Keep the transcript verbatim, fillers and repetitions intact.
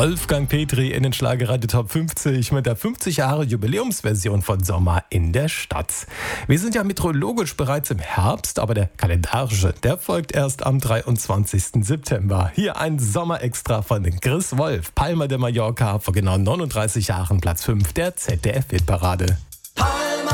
Wolfgang Petri in den Schlagerradio Top fünfzig mit der fünfzig Jahre Jubiläumsversion von Sommer in der Stadt. Wir sind ja meteorologisch bereits im Herbst, aber der kalendarische, der folgt erst am dreiundzwanzigsten September. Hier ein Sommerextra von Chris Wolf, Palma de Mallorca, vor genau neununddreißig Jahren Platz fünf der Z D F-Hitparade.